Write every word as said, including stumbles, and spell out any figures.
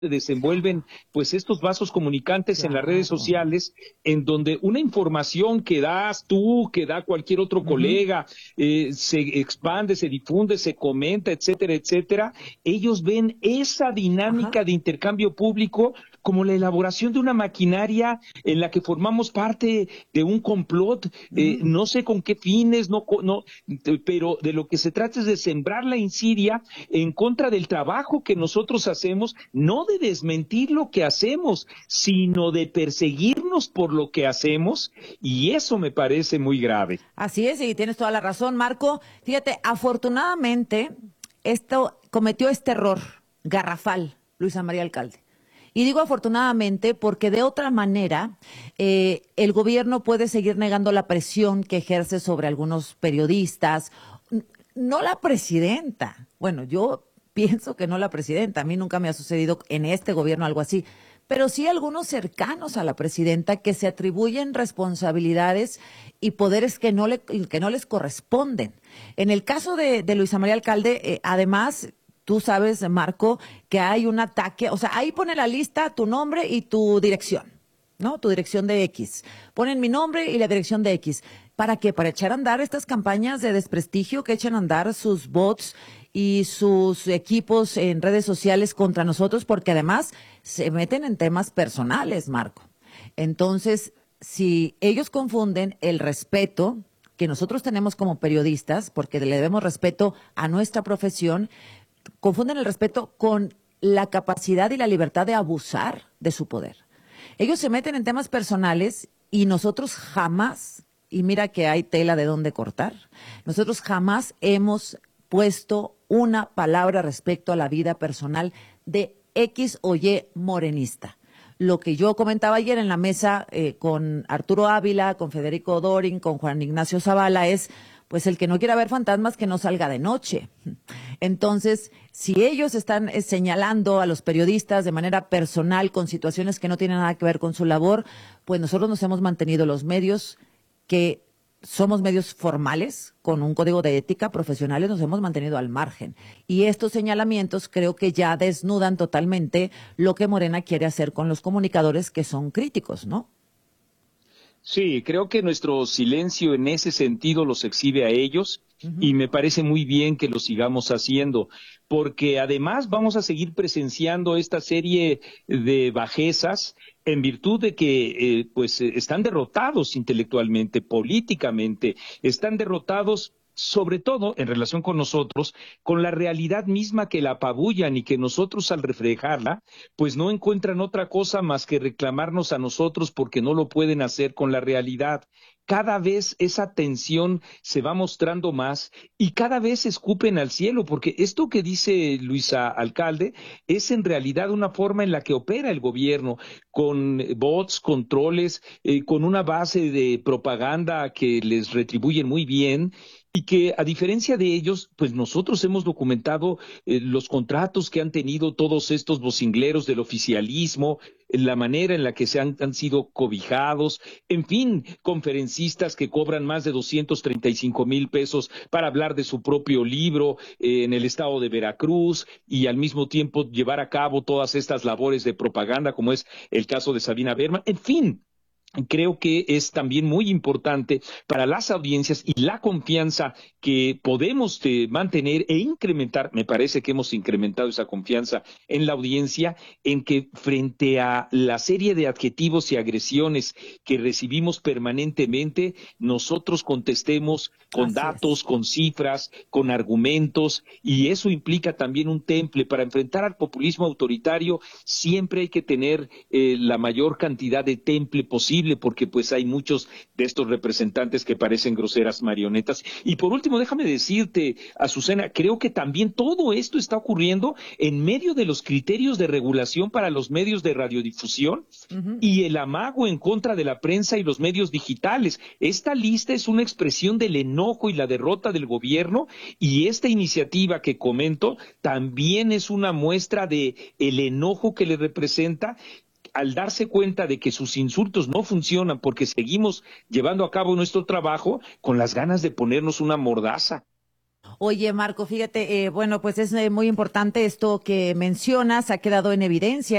se desenvuelven pues estos vasos comunicantes claro. en las redes sociales, en donde una información que das tú, que da cualquier otro uh-huh. colega, eh, se expande, se difunde, se comenta, etcétera, etcétera, ellos ven esa dinámica uh-huh. de intercambio público como la elaboración de una maquinaria en la que formamos parte de un complot, eh, uh-huh. no sé con qué fines, no, no, pero de lo que se trata es de sembrar la insidia en contra del trabajo que nosotros hacemos, no de desmentir lo que hacemos, sino de perseguirnos por lo que hacemos, y eso me parece muy grave. Así es, y tienes toda la razón, Marco. Fíjate, afortunadamente, esto cometió este error garrafal, Luisa María Alcalde. Y digo afortunadamente porque de otra manera eh, el gobierno puede seguir negando la presión que ejerce sobre algunos periodistas, no la presidenta. Bueno, yo pienso que no la presidenta, a mí nunca me ha sucedido en este gobierno algo así, pero sí algunos cercanos a la presidenta que se atribuyen responsabilidades y poderes que no, le, que no les corresponden. En el caso de, de Luisa María Alcalde, eh, además, tú sabes, Marco, que hay un ataque, o sea, ahí pone la lista tu nombre y tu dirección, ¿no? Tu dirección de X. Ponen mi nombre y la dirección de X. ¿Para qué? Para echar a andar estas campañas de desprestigio que echan a andar sus bots y sus equipos en redes sociales contra nosotros, porque además se meten en temas personales, Marco. Entonces, si ellos confunden el respeto que nosotros tenemos como periodistas, porque le debemos respeto a nuestra profesión, confunden el respeto con la capacidad y la libertad de abusar de su poder. Ellos se meten en temas personales y nosotros jamás, y mira que hay tela de dónde cortar, nosotros jamás hemos puesto una palabra respecto a la vida personal de X o Y morenista. Lo que yo comentaba ayer en la mesa eh, con Arturo Ávila, con Federico Dorin, con Juan Ignacio Zavala es, pues el que no quiera ver fantasmas que no salga de noche. Entonces, si ellos están eh, señalando a los periodistas de manera personal con situaciones que no tienen nada que ver con su labor, pues nosotros nos hemos mantenido los medios que somos medios formales, con un código de ética profesionales, nos hemos mantenido al margen. Y estos señalamientos creo que ya desnudan totalmente lo que Morena quiere hacer con los comunicadores que son críticos, ¿no? Sí, creo que nuestro silencio en ese sentido los exhibe a ellos uh-huh. y me parece muy bien que lo sigamos haciendo, porque además vamos a seguir presenciando esta serie de bajezas en virtud de que eh, pues están derrotados intelectualmente, políticamente, están derrotados sobre todo en relación con nosotros, con la realidad misma que la apabullan y que nosotros al reflejarla, pues no encuentran otra cosa más que reclamarnos a nosotros porque no lo pueden hacer con la realidad. Cada vez esa tensión se va mostrando más y cada vez escupen al cielo, porque esto que dice Luisa Alcalde es en realidad una forma en la que opera el gobierno, con bots, controles, eh, con una base de propaganda que les retribuyen muy bien. Y que a diferencia de ellos, pues nosotros hemos documentado eh, los contratos que han tenido todos estos vocingleros del oficialismo, la manera en la que se han, han sido cobijados, en fin, conferencistas que cobran más de doscientos treinta y cinco mil pesos para hablar de su propio libro eh, en el estado de Veracruz y al mismo tiempo llevar a cabo todas estas labores de propaganda, como es el caso de Sabina Berman, en fin. Creo que es también muy importante para las audiencias y la confianza que podemos eh, mantener e incrementar. Me parece que hemos incrementado esa confianza en la audiencia, en que frente a la serie de adjetivos y agresiones que recibimos permanentemente, nosotros contestemos con Así datos, es. con cifras, con argumentos, y eso implica también un temple. Para enfrentar al populismo autoritario siempre hay que tener eh, la mayor cantidad de temple posible, porque pues hay muchos de estos representantes que parecen groseras marionetas. Y por último, déjame decirte, Azucena, creo que también todo esto está ocurriendo en medio de los criterios de regulación para los medios de radiodifusión uh-huh. y el amago en contra de la prensa y los medios digitales. Esta lista es una expresión del enojo y la derrota del gobierno, y esta iniciativa que comento también es una muestra de el enojo que le representa al darse cuenta de que sus insultos no funcionan porque seguimos llevando a cabo nuestro trabajo, con las ganas de ponernos una mordaza. Oye, Marco, fíjate, eh, bueno, pues es eh, muy importante esto que mencionas, ha quedado en evidencia